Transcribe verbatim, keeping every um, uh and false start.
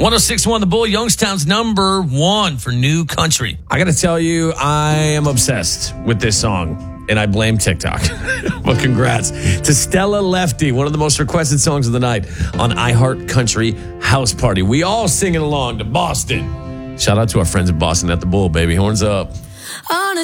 one oh six point one The Bull, Youngstown's number one for new country. I got to tell you, I am obsessed with this song, and I blame TikTok. But congrats to Stella Lefty, one of the most requested songs of the night on iHeart Country House Party. We all singing along to Boston. Shout out to our friends in Boston at the Bull, baby. Horns up. On a